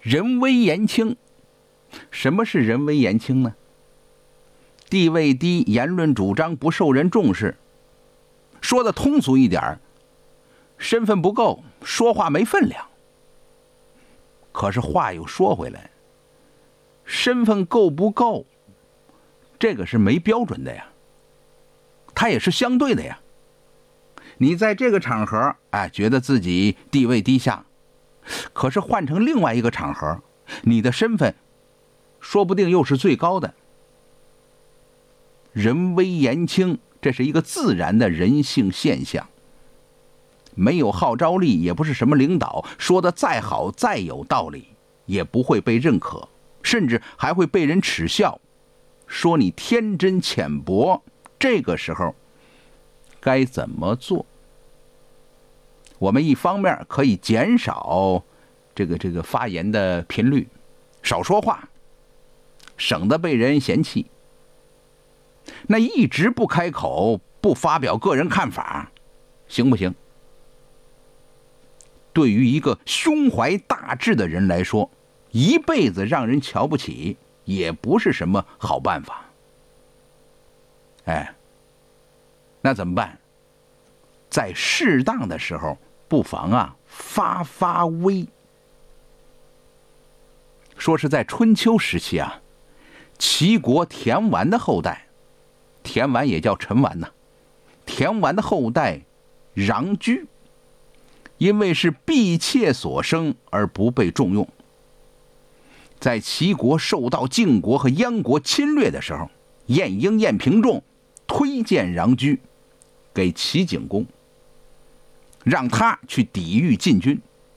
人微言轻。什么是人微言轻呢？地位低，言论主张不受人重视。说的通俗一点，身份不够，说话没分量。可是话又说回来，身份够不够，这个是没标准的呀，它也是相对的呀。你在这个场合，觉得自己地位低下，可是换成另外一个场合，你的身份说不定又是最高的。人微言轻，这是一个自然的人性现象。没有号召力，也不是什么领导，说的再好再有道理，也不会被认可，甚至还会被人耻笑，说你天真浅薄。这个时候该怎么做？我们一方面可以减少这个发言的频率，少说话，省得被人嫌弃。那一直不开口，不发表个人看法，行不行？对于一个胸怀大志的人来说，一辈子让人瞧不起也不是什么好办法。那怎么办？在适当的时候，不妨发发威。说是在春秋时期齐国田完的后代，田完也叫陈完田完的后代穰苴，因为是婢妾所生而不被重用。在齐国受到晋国和燕国侵略的时候，晏婴、晏平仲推荐穰苴给齐景公，让他去抵御晋军。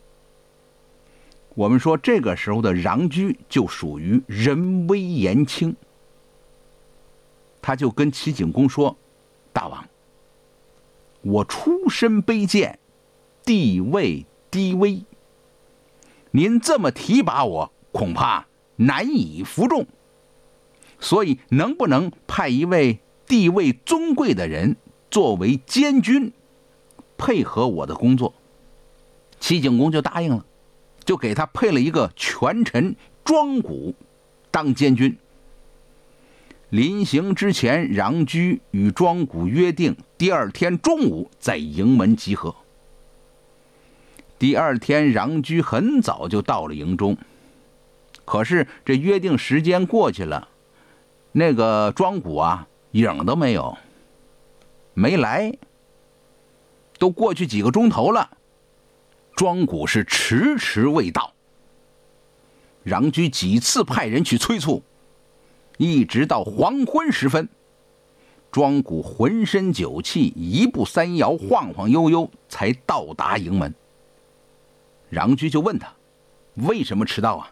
我们说这个时候的穰苴就属于人微言轻。他就跟齐景公说，大王，我出身卑贱，地位低微，您这么提拔我，恐怕难以服众，所以能不能派一位地位尊贵的人作为监军，配合我的工作？齐景公就答应了，就给他配了一个权臣庄贾当监军。临行之前，穰苴与庄贾约定第二天中午在营门集合。第二天，穰苴很早就到了营中，可是这约定时间过去了，那个庄贾影都没有，没来，都过去几个钟头了，庄贾是迟迟未到。穰苴几次派人去催促，一直到黄昏时分，庄贾浑身酒气，一步三摇，晃晃悠悠才到达营门。穰苴就问他，为什么迟到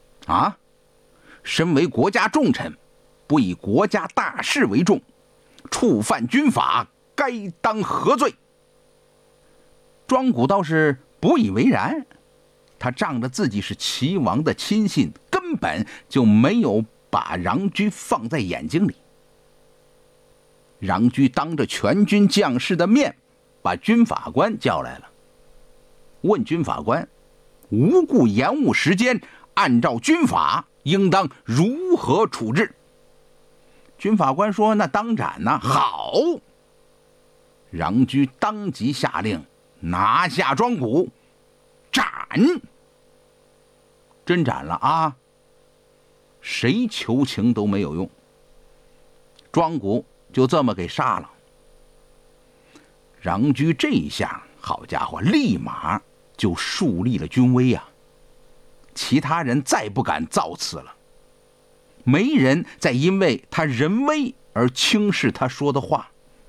身为国家重臣，不以国家大事为重，触犯军法，该当何罪？庄贾倒是不以为然，他仗着自己是齐王的亲信，根本就没有把穰苴放在眼睛里。穰苴当着全军将士的面把军法官叫来了，问军法官无故延误时间，按照军法应当如何处置？军法官说，那当斩好。穰苴当即下令拿下庄贾，斩。真斩了谁求情都没有用，庄贾就这么给杀了。穰苴这一下，好家伙，立马就树立了军威其他人再不敢造次了，没人再因为他人微而轻视他说的话。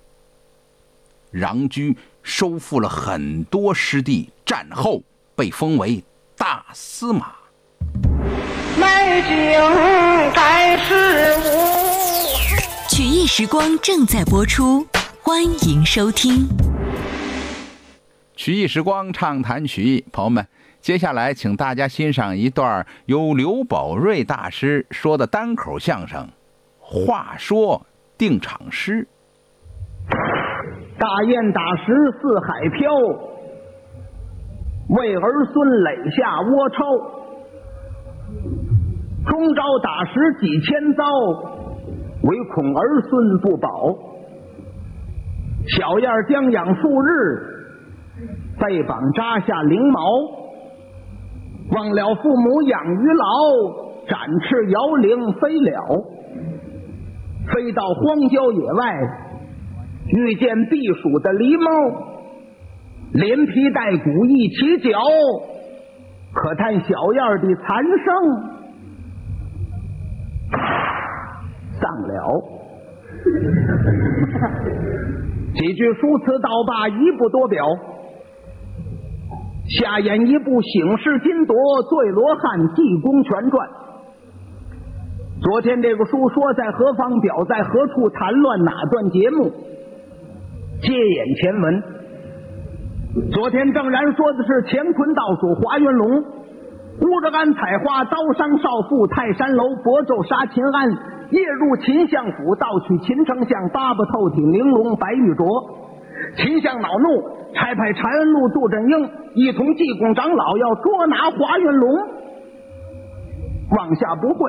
穰苴收复了很多失地，战后被封为大司马。 美景盖世无。 曲艺时光正在播出，欢迎收听。 曲艺时光畅谈曲艺，朋友们，接下来请大家欣赏一段由刘宝瑞大师说的单口相声《话说定场诗》。 大雁打石四海飘，为儿孙垒下窝巢。 终朝打石几千遭，唯恐儿孙不保。小燕将养数日，背膀扎下翎毛。忘了父母养于老，展翅摇铃飞了。飞到荒郊野外，遇见避暑的狸猫，连皮带骨一起绞，可叹小燕的残生丧了。几句书词倒罢，一不多表。下演一部《醒世金铎醉罗汉济公全传》。昨天这个书说在何方，表在何处，谈论哪段节目，接演前文。昨天正然说的是乾坤道主华元龙，乌着干采花，刀伤少妇泰山楼，佛咒杀秦安，夜入秦相府，盗取秦丞相八部透体玲珑白玉镯。秦相恼怒，差派禅恩路杜振英一同济公长老要捉拿华元龙。往下不会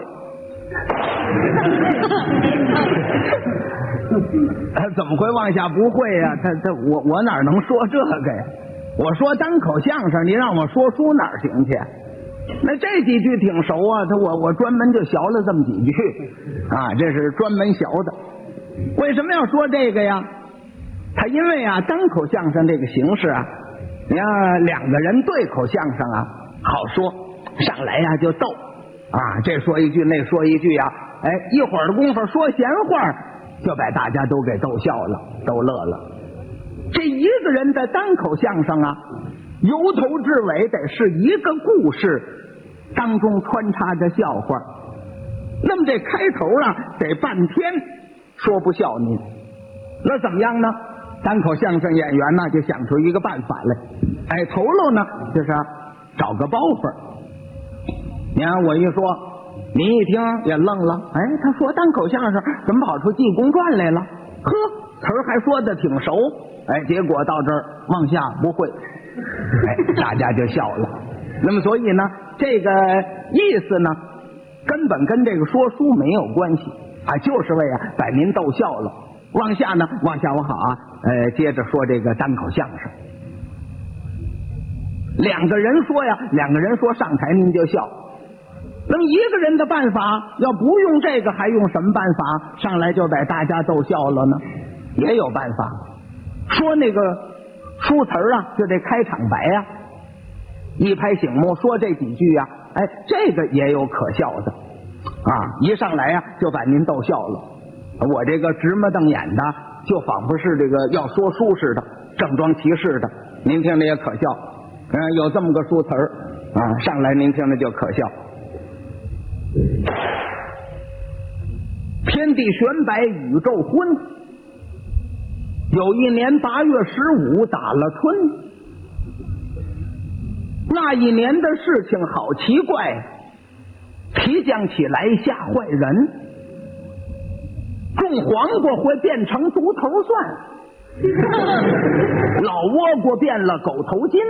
怎么会往下不会呀？我哪能说这个呀？我说单口相声，你让我说书哪儿行去？那这几句挺熟啊，我专门就学了这么几句啊，这是专门学的。为什么要说这个呀？他因为啊，单口相声这个形式啊，你看两个人对口相声啊，好说，上来呀就逗啊，这说一句那说一句啊，哎，一会儿的功夫说闲话，就把大家都给逗笑了，都乐了。这一个人的单口相声啊，由头至尾得是一个故事当中穿插着笑话，那么这开头啊得半天说不笑您，那怎么样呢？单口相声演员呢就想出一个办法来，哎，头喽呢就是找个包袱。你看我一说，您一听也愣了，哎，他说单口相声怎么跑出济公传来了？呵，词儿还说的挺熟，哎，结果到这儿往下不会，哎，大家就笑了。那么所以呢，这个意思呢，根本跟这个说书没有关系啊，就是为啊把您逗笑了。往下呢，往下我好啊，接着说这个单口相声。两个人说呀，两个人说上台您就笑。那么一个人的办法，要不用这个，还用什么办法？上来就把大家逗笑了呢？也有办法。说那个书词啊，就这开场白啊，一拍醒目说这几句啊，哎，这个也有可笑的啊！一上来啊，就把您逗笑了。我这个直目瞪眼的，就仿佛是这个要说书似的，郑庄其事的，您听着也可笑。有这么个书词儿啊，上来您听着就可笑。天地玄白，宇宙昏。有一年8月15打了春，那一年的事情好奇怪，提将起来吓坏人。种黄瓜会变成独头蒜，老倭瓜变了狗头金，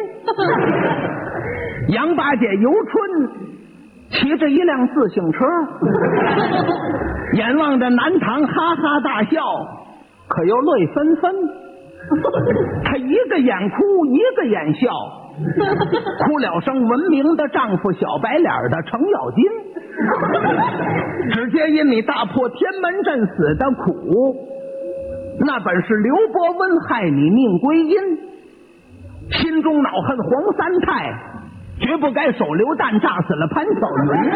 杨八姐游春骑着一辆自行车，眼望着南堂哈哈大笑，可又泪纷纷。她一个眼哭一个眼笑，哭了声闻名的丈夫小白脸的程咬金。只接因你大破天门阵死的苦，那本是刘伯温害你命归阴，心中恼恨黄三太，绝不该手榴弹炸死了潘巧云。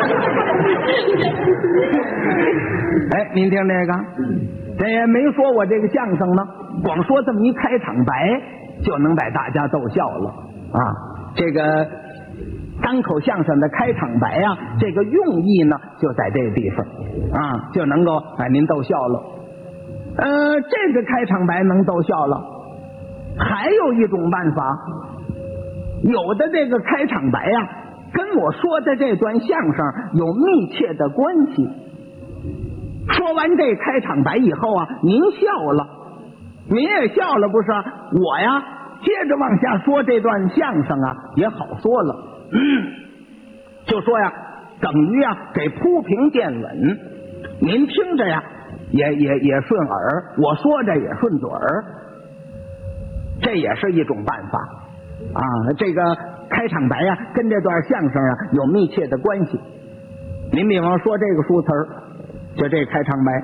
哎，您听这个，这也没说我这个相声呢，光说这么一开场白就能把大家逗笑了啊！这个单口相声的开场白啊，这个用意呢就在这个地方啊，就能够把您逗笑了。这个开场白能逗笑了，还有一种办法，有的这个开场白啊，跟我说的这段相声有密切的关系。说完这开场白以后啊，您笑了，您也笑了不是？我呀，接着往下说这段相声啊，也好说了。就说呀， 等于啊给铺平垫稳，您听着呀也顺耳，我说着也顺嘴儿，这也是一种办法啊。这个开场白呀跟这段相声啊有密切的关系。您比方说这个书词儿，就这开场白，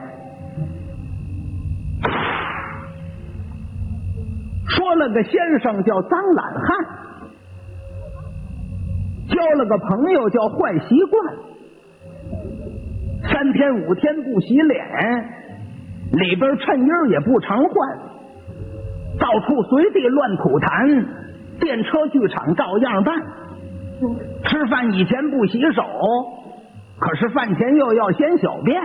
说了个先生叫脏懒汉，交了个朋友叫坏习惯，3天5天不洗脸，里边衬衣也不常换，到处随地乱吐痰，电车剧场照样办，吃饭以前不洗手，可是饭前又要先小便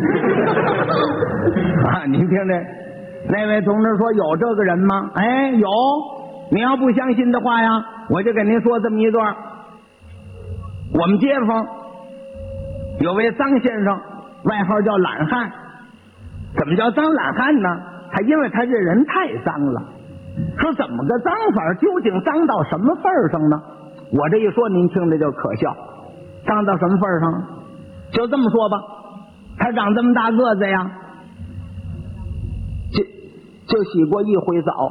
啊！您听这那位同志说有这个人吗？哎，有。你要不相信的话呀，我就给您说这么一段。我们街坊有位脏先生，外号叫懒汉。怎么叫脏懒汉呢？他因为他这人太脏了。说怎么个脏法？究竟脏到什么份上呢？我这一说您听着就可笑。脏到什么份上？就这么说吧，他长这么大个子呀，就洗过一回澡，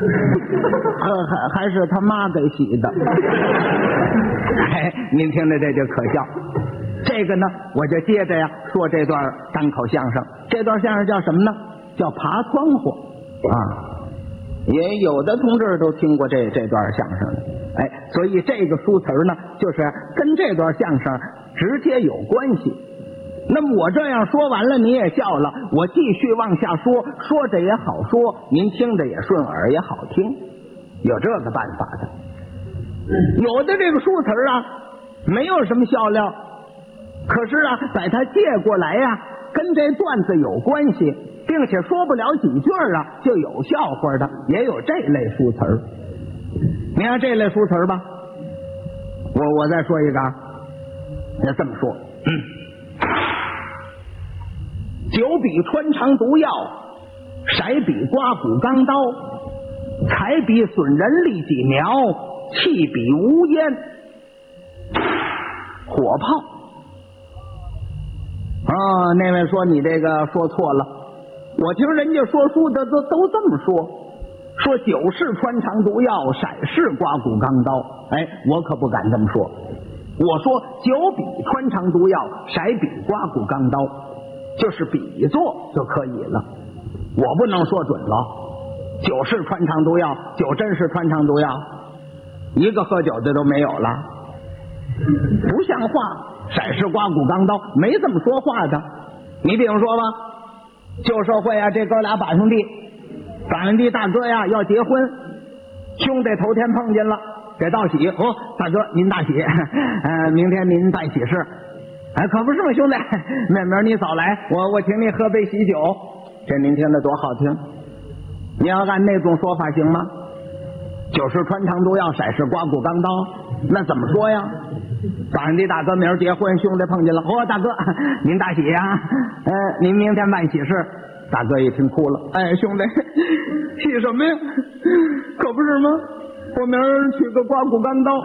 还是他妈给洗的。哎，您听着这就可笑。这个呢，我就接着呀说这段单口相声。这段相声叫什么呢？叫爬窗户啊。也有的同志都听过这段相声的。哎，所以这个书词呢，就是跟这段相声直接有关系。那么我这样说完了，你也笑了，我继续往下说，说着也好说，您听着也顺耳，也好听，有这个办法的。有的这个书词啊，没有什么笑料，可是啊，把它借过来呀，跟这段子有关系，并且说不了几句啊，就有笑话的，也有这类书词儿。你看这类书词儿吧，我再说一个啊，那这么说。酒比穿肠毒药，骰比刮骨钢刀，财比损人利己苗，气比无烟火炮。啊，那位说你这个说错了，我听人家说书的都这么说，说酒是穿肠毒药，骰是刮骨钢刀。哎，我可不敢这么说，我说酒比穿肠毒药，骰比刮骨钢刀，就是比作就可以了，我不能说准了。酒是穿肠毒药，酒真是穿肠毒药，一个喝酒的都没有了，不像话。骰是刮骨钢刀，没这么说话的。你比方说吧，旧社会啊，这哥俩把兄弟大哥呀要结婚，兄弟头天碰见了，给道喜。哦，大哥您大喜，明天您办喜事。哎，可不是嘛，兄弟，明儿你早来，我请你喝杯喜酒。这您听着多好听。你要按那种说法行吗？酒是穿肠毒药，骰是刮骨钢刀，那怎么说呀？把兄弟大哥明儿结婚，兄弟碰见了，哦，大哥您大喜呀，您明天办喜事。大哥一听哭了，哎，兄弟喜什么呀？可不是吗？我明儿取个刮骨钢刀。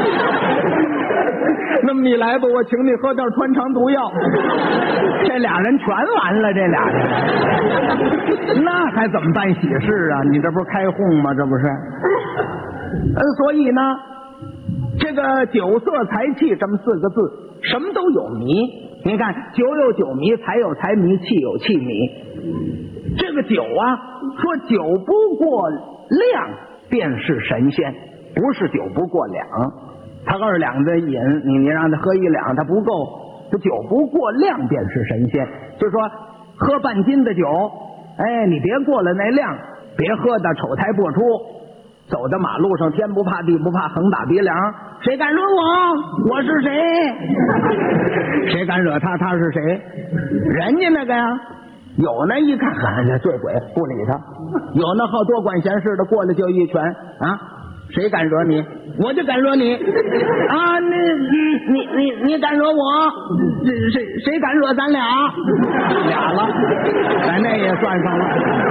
那么你来吧，我请你喝点穿肠毒药。这俩人全完了，这俩人那还怎么办喜事啊？你这不是开哄吗？这不是。所以呢，这个酒色财气这么4个字，什么都有迷。您看，酒有酒迷，财有财迷，气有气迷。这个酒啊，说酒不过量便是神仙，不是酒不过两。他2两的饮，你让他喝1两，他不够。这酒不过量便是神仙，就说喝半斤的酒，哎，你别过了那量，别喝的丑态播出，走到马路上天不怕地不怕，横打鼻梁，谁敢惹我，我是谁？谁敢惹他，他是谁？人家那个呀，有那一看这醉鬼不理他，有那好多管闲事的过来就一拳啊，谁敢惹你，我就敢惹你啊！你敢惹我，谁敢惹咱俩了？咱那也算上了。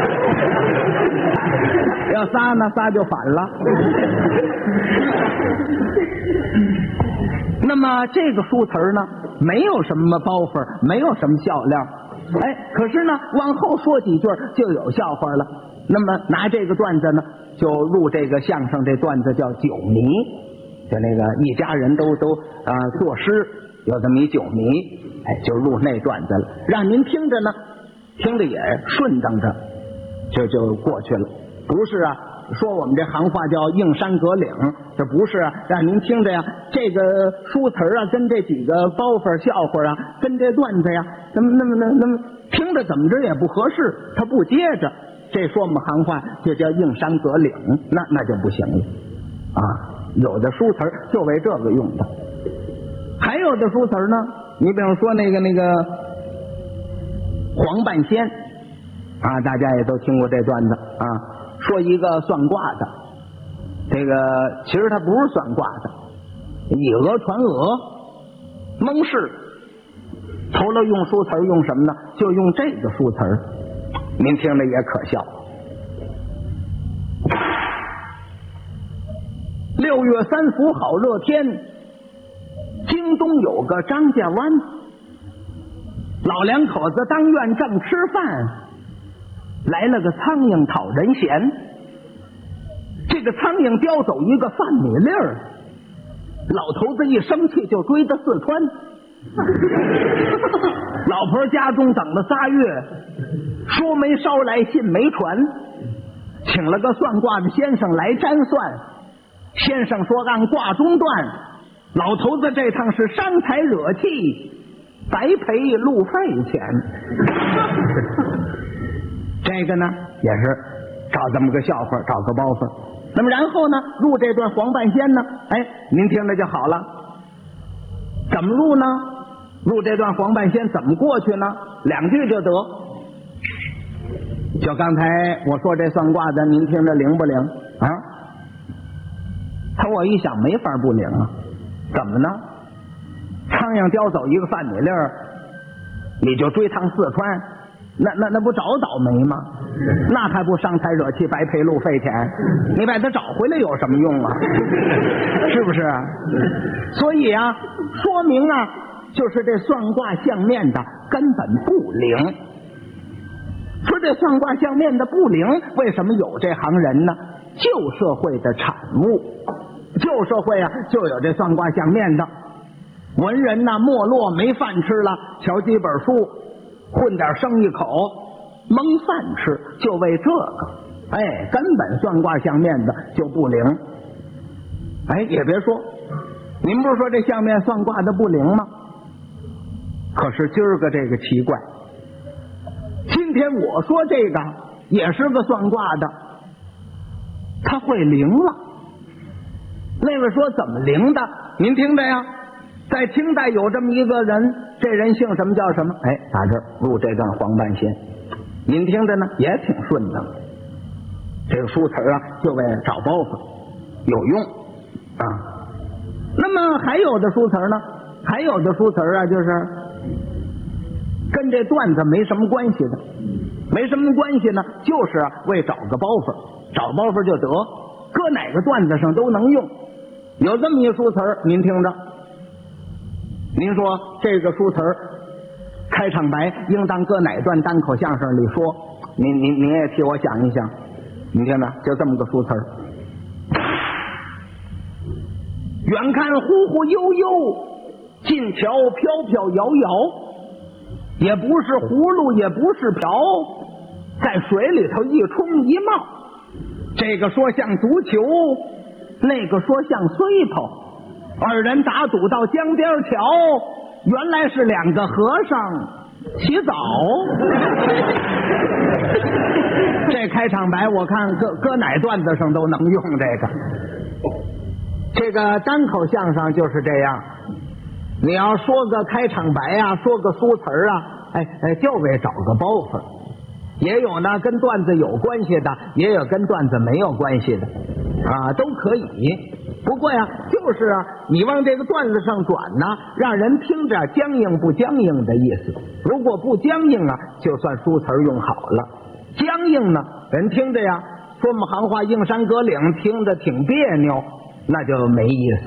要仨呢，仨就反了。 那么这个书词呢，没有什么包袱，没有什么笑料，可是呢，往后说几句就有笑话了。那么拿这个段子呢，就入这个相声，这段子叫酒迷，就那个一家人都作诗，有这么一酒迷，就入那段子了，让您听着呢，听着也顺当着，就过去了，不是啊。说我们这行话叫硬山革岭，这不是啊，让您听着呀，这个书词啊，跟这几个包袱笑话啊，跟这段子呀，那么听着怎么着也不合适，他不接着，这说我们行话就叫硬山革岭，那就不行了啊。有的书词就为这个用的，还有的书词呢，你比如说那个黄半仙啊，大家也都听过这段子啊。说一个算卦的，这个其实他不是算卦的，以讹传讹，蒙氏。头了用书词用什么呢？就用这个书词，您听着也可笑。6月3伏好热天，京东有个张家湾，老两口子当院正吃饭，来了个苍蝇讨人嫌，这个苍蝇叼走一个饭米粒儿，老头子一生气就追到四川，老婆家中等了3月，说没捎来信没传，请了个算卦的先生来占算，先生说按卦中断，老头子这趟是伤财惹气，白赔路费钱。这个呢也是找这么个笑话，找个包袱。那么然后呢，入这段黄半仙呢，您听着就好了。怎么入呢？入这段黄半仙怎么过去呢？2句就得。就刚才我说这算卦的，您听着灵不灵啊？我一想没法不灵啊，怎么呢？苍蝇叼走一个饭米粒儿，你就追趟四川，那不找倒霉吗？那还不伤财惹气，白赔路费钱？你把它找回来有什么用啊？是不是？所以啊，说明啊，就是这算卦相面的根本不灵。说这算卦相面的不灵，为什么有这行人呢？旧社会的产物，旧社会啊，就有这算卦相面的文人呐，没落没饭吃了，瞧几本书，混点生一口，蒙饭吃，就为这个，根本算卦相面的就不灵。也别说，您不是说这相面算卦的不灵吗？可是今儿个这个奇怪，今天我说这个也是个算卦的，他会灵了。那位说怎么灵的？您听着呀，在清代有这么一个人，这人姓什么叫什么？打这儿入这段黄半仙，您听着呢也挺顺的。这个书词啊，就为找包袱有用啊。那么还有的书词呢，还有的书词啊，就是跟这段子没什么关系的，没什么关系呢，就是为找个包袱，找包袱就得，搁哪个段子上都能用。有这么一书词，您听着，您说这个书词开场白应当搁哪段单口相声里说？您也替我想一想。您听着，就这么个书词，远看忽忽悠悠，近瞧飘飘摇摇，也不是葫芦也不是瓢，在水里头一冲一冒，这个说像足球，那个说像碎头，二人打赌到江边桥，原来是2个和尚洗澡。这开场白我看搁哪段子上都能用这个单口相声就是这样，你要说个开场白啊，说个书词啊，就为找个包袱。也有呢跟段子有关系的，也有跟段子没有关系的啊，都可以。不过呀，就是你往这个段子上转呢，让人听着僵硬不僵硬的意思。如果不僵硬啊，就算书词用好了。僵硬呢，人听着呀，说我们行话硬山革岭，听着挺别扭，那就没意思。